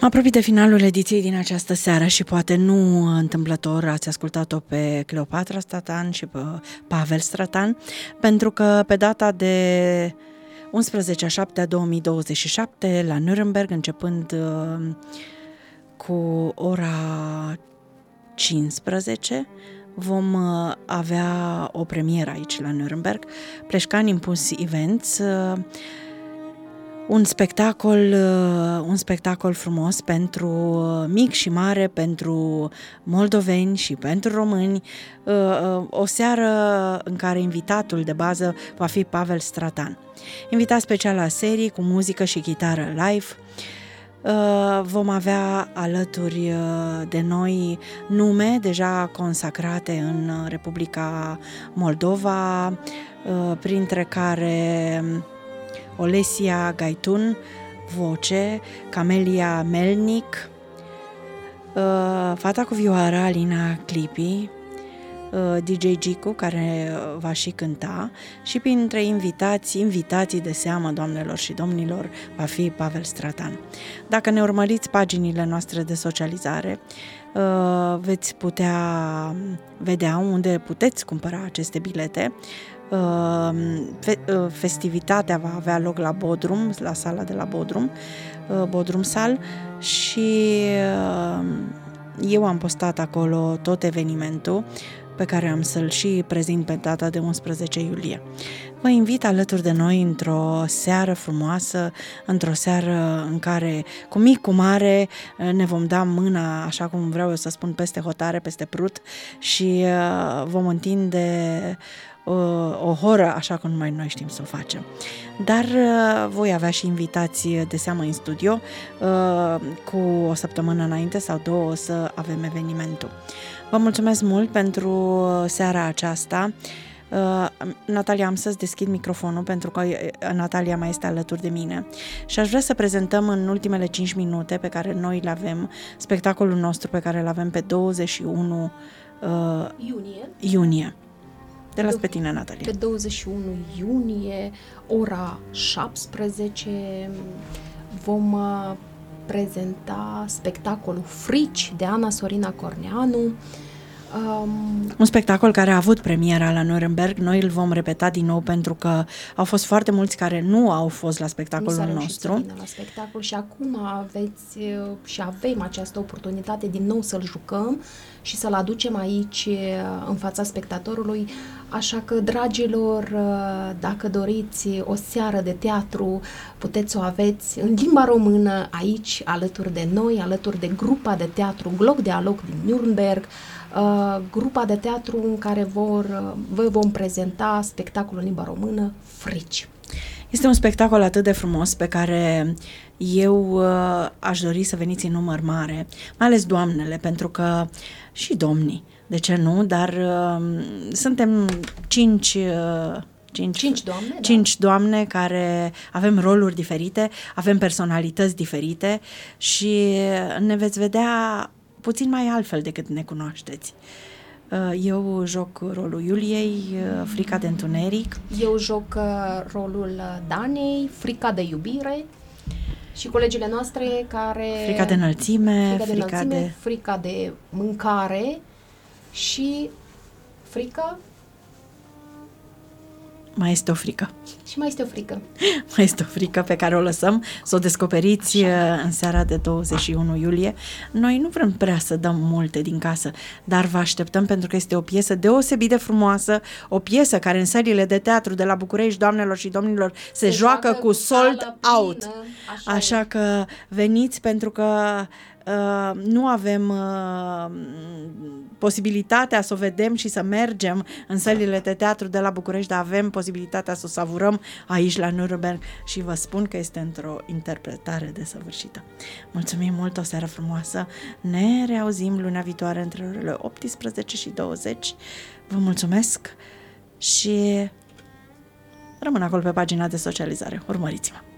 Apropii de finalul ediției din această seară și poate nu întâmplător ați ascultat-o pe Cleopatra Stratan și pe Pavel Stratan, pentru că pe data de 11/7/2027 la Nuremberg, începând cu ora 15, vom avea o premieră aici la Nuremberg, Pleșcani Impuls Events, un spectacol frumos pentru mic și mare, pentru moldoveni și pentru români, o seară în care invitatul de bază va fi Pavel Stratan. Invitat special la serii cu muzică și chitară live. Vom avea alături de noi nume deja consacrate în Republica Moldova, printre care Olesia Gaitun, voce, Camelia Melnic, fata cu vioara Alina Clipi, DJ Gicu, care va și cânta, și printre invitații de seamă, doamnelor și domnilor, va fi Pavel Stratan. Dacă ne urmăriți paginile noastre de socializare, veți putea vedea unde puteți cumpăra aceste bilete. Festivitatea va avea loc la Bodrum, la sala de la Bodrum, Bodrum Sal, și eu am postat acolo tot evenimentul pe care am să-l și prezint pe data de 11 iulie. Vă invit alături de noi într-o seară frumoasă, într-o seară în care, cu mic, cu mare, ne vom da mâna, așa cum vreau eu să spun, peste hotare, peste prut, și vom întinde o horă, așa cum numai noi știm să o facem. Dar voi avea și invitații de seamă în studio, cu o săptămână înainte sau două să avem evenimentul. Vă mulțumesc mult pentru seara aceasta. Natalia, am să-ți deschid microfonul pentru că Natalia mai este alături de mine și aș vrea să prezentăm în ultimele 5 minute pe care noi le avem, spectacolul nostru pe care îl avem pe 21 iunie. De las pe tine, Natalia. Pe 21 iunie, ora 17, vom prezenta spectacolul Frici de Ana Sorina Corneanu. Un spectacol care a avut premiera la Nuremberg. Noi îl vom repeta din nou pentru că au fost foarte mulți care nu au fost la spectacolul nostru. La spectacol și acum aveți și avem această oportunitate din nou să-l jucăm și să-l aducem aici în fața spectatorului. Așa că, dragilor, dacă doriți o seară de teatru, puteți să o aveți în limba română aici, alături de noi, alături de grupa de teatru Gloc Dialog din Nuremberg, grupa de teatru în care vă vom prezenta spectacolul în limba română Frici. Este un spectacol atât de frumos pe care eu aș dori să veniți în număr mare, mai ales doamnele, pentru că și domnii, de ce nu, dar suntem 5 doamne, 5 doamne care avem roluri diferite, avem personalități diferite și ne veți vedea puțin mai altfel decât ne cunoașteți. Eu joc rolul Iuliei, frica de întuneric. Eu joc rolul Danei, frica de iubire, și colegile noastre care... Frica de înălțime, frica de mâncare și frica... Mai este o frică. Și mai este o frică. Mai este o frică pe care o lăsăm să o descoperiți în seara de 21 iulie. Noi nu vrem prea să dăm multe din casă, dar vă așteptăm pentru că este o piesă deosebit de frumoasă, o piesă care în sălile de teatru de la București, doamnelor și domnilor, se joacă cu sold out. Așa că veniți, pentru că nu avem posibilitatea să o vedem și să mergem în sălile de teatru de la București, dar avem posibilitatea să o savurăm aici la Nuremberg și vă spun că este într-o interpretare desăvârșită. Mulțumim mult, o seară frumoasă. Ne reauzim luna viitoare între orele 18 și 20. Vă mulțumesc și rămân acolo pe pagina de socializare. Urmăriți-mă!